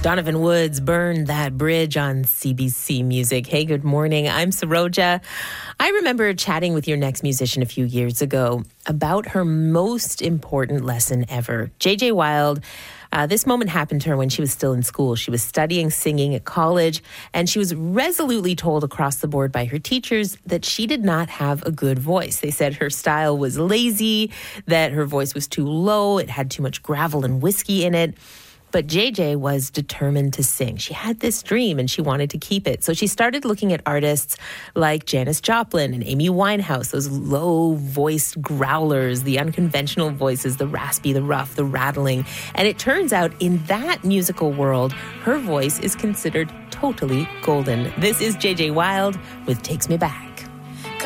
Donovan Woods, Burn That Bridge on CBC Music. Hey, good morning. I'm Saroja. I remember chatting with your next musician a few years ago about her most important lesson ever. J.J. Wilde. This moment happened to her when she was still in school. She was studying singing at college, and she was resolutely told across the board by her teachers that she did not have a good voice. They said her style was lazy, that her voice was too low, it had too much gravel and whiskey in it. But JJ was determined to sing. She had this dream and she wanted to keep it. So she started looking at artists like Janis Joplin and Amy Winehouse, those low-voiced growlers, the unconventional voices, the raspy, the rough, the rattling. And it turns out in that musical world, her voice is considered totally golden. This is JJ Wilde with Takes Me Back.